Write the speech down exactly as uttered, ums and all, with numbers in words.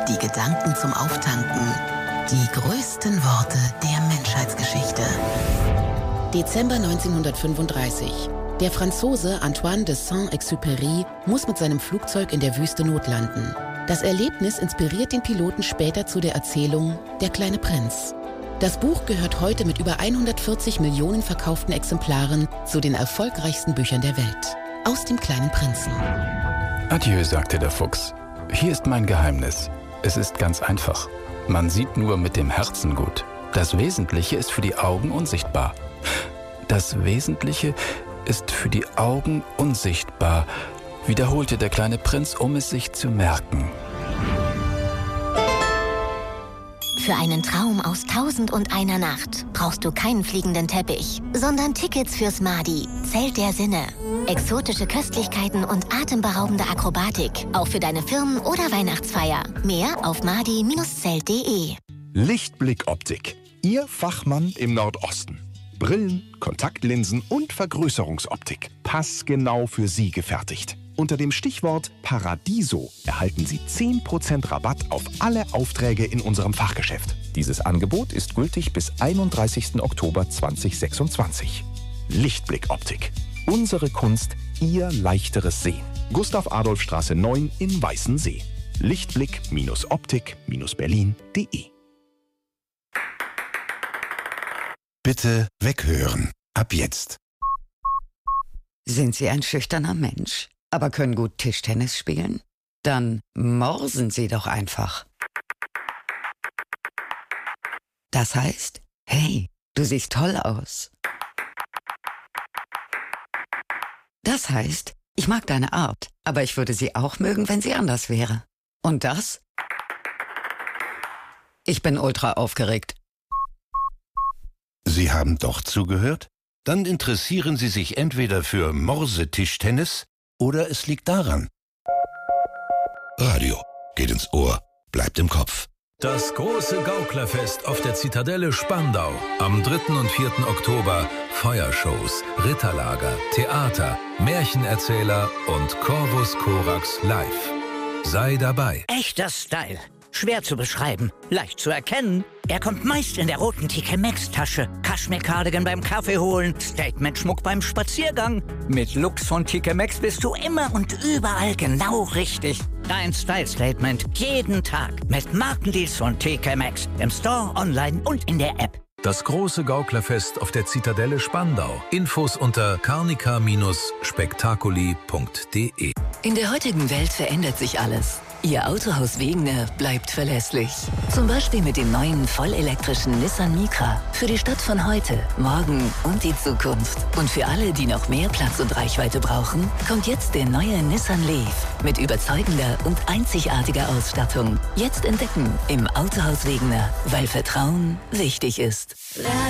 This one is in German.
die Gedanken zum Auftanken, die größten Worte der Menschheitsgeschichte. Dezember neunzehnhundertfünfunddreißig. Der Franzose Antoine de Saint-Exupéry muss mit seinem Flugzeug in der Wüste notlanden. Das Erlebnis inspiriert den Piloten später zu der Erzählung Der kleine Prinz. Das Buch gehört heute mit über hundertvierzig Millionen verkauften Exemplaren zu den erfolgreichsten Büchern der Welt. Aus dem kleinen Prinzen. Adieu, sagte der Fuchs. Hier ist mein Geheimnis. Es ist ganz einfach. Man sieht nur mit dem Herzen gut. Das Wesentliche ist für die Augen unsichtbar. Das Wesentliche ist für die Augen unsichtbar, wiederholte der kleine Prinz, um es sich zu merken. Für einen Traum aus Tausend und einer Nacht brauchst du keinen fliegenden Teppich, sondern Tickets fürs Madi, Zelt der Sinne. Exotische Köstlichkeiten und atemberaubende Akrobatik, auch für deine Firmen- oder Weihnachtsfeier. Mehr auf madi Zelt punkt de. Lichtblick Optik, Ihr Fachmann im Nordosten. Brillen, Kontaktlinsen und Vergrößerungsoptik. Passgenau für Sie gefertigt. Unter dem Stichwort Paradiso erhalten Sie zehn Prozent Rabatt auf alle Aufträge in unserem Fachgeschäft. Dieses Angebot ist gültig bis einunddreißigsten Oktober zweitausendsechsundzwanzig. Lichtblick Optik. Unsere Kunst, Ihr leichteres Sehen. Gustav-Adolf-Straße neun in Weißensee. Lichtblick-Optik-Berlin punkt de. Bitte weghören. Ab jetzt. Sind Sie ein schüchterner Mensch, aber können gut Tischtennis spielen? Dann morsen Sie doch einfach. Das heißt, hey, du siehst toll aus. Das heißt, ich mag deine Art, aber ich würde sie auch mögen, wenn sie anders wäre. Und das? Ich bin ultra aufgeregt. Sie haben doch zugehört? Dann interessieren Sie sich entweder für Morsetischtennis oder es liegt daran. Radio geht ins Ohr, bleibt im Kopf. Das große Gauklerfest auf der Zitadelle Spandau. Am dritten und vierten Oktober. Feuershows, Ritterlager, Theater, Märchenerzähler und Corvus Corax live. Sei dabei. Echter Style. Schwer zu beschreiben, leicht zu erkennen. Er kommt meist in der roten T K Maxx-Tasche. Kaschmir-Cardigan beim Kaffee holen, Statement-Schmuck beim Spaziergang. Mit Looks von T K Maxx bist du immer und überall genau richtig. Dein Style-Statement jeden Tag mit Markendeals von T K Maxx. Im Store, online und in der App. Das große Gauklerfest auf der Zitadelle Spandau. Infos unter carnica Spektakuli punkt de. In der heutigen Welt verändert sich alles. Ihr Autohaus Wegener bleibt verlässlich. Zum Beispiel mit dem neuen vollelektrischen Nissan Micra. Für die Stadt von heute, morgen und die Zukunft. Und für alle, die noch mehr Platz und Reichweite brauchen, kommt jetzt der neue Nissan Leaf. Mit überzeugender und einzigartiger Ausstattung. Jetzt entdecken im Autohaus Wegener, weil Vertrauen wichtig ist.